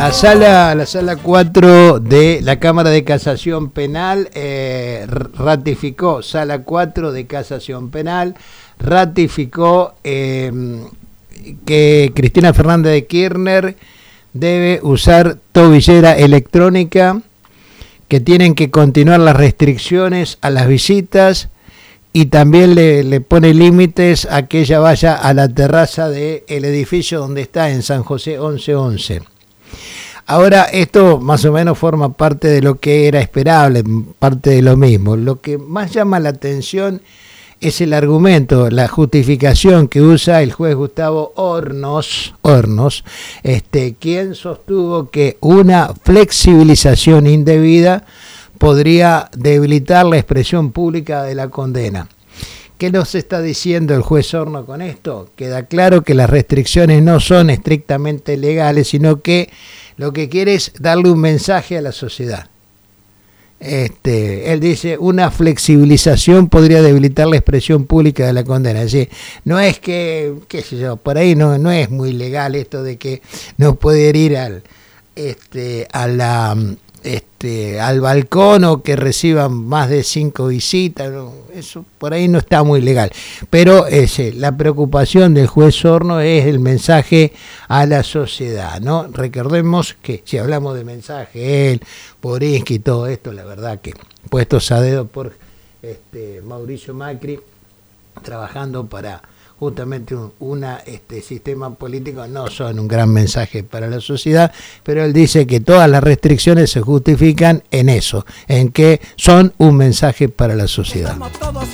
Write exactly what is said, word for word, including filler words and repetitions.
La sala, la sala cuatro de la Cámara de Casación Penal eh, ratificó, sala cuatro de Casación Penal, ratificó eh, que Cristina Fernández de Kirchner debe usar tobillera electrónica, que tienen que continuar las restricciones a las visitas y también le, le pone límites a que ella vaya a la terraza del edificio donde está en San José once once. Ahora, esto más o menos forma parte de lo que era esperable, parte de lo mismo. Lo que más llama la atención es el argumento, la justificación que usa el juez Gustavo Hornos, Hornos, este, quien sostuvo que una flexibilización indebida podría debilitar la expresión pública de la condena. ¿Qué nos está diciendo el juez Hornos con esto? Queda claro que las restricciones no son estrictamente legales, sino que lo que quiere es darle un mensaje a la sociedad. Este, él dice, una flexibilización podría debilitar la expresión pública de la condena. Es decir, no es que, qué sé yo, por ahí no, no es muy legal esto de que no poder ir al, este, a la, este, al balcón o que reciban más de cinco visitas. No, eso por ahí no está muy legal. Pero ese, la preocupación del juez Hornos es el mensaje a la sociedad, ¿no? Recordemos que si hablamos de mensaje, él, Borinsky y todo esto, la verdad que puestos a dedo por este, Mauricio Macri, trabajando para justamente un una, este, sistema político, no son un gran mensaje para la sociedad, pero él dice que todas las restricciones se justifican en eso, en que son un mensaje para la sociedad.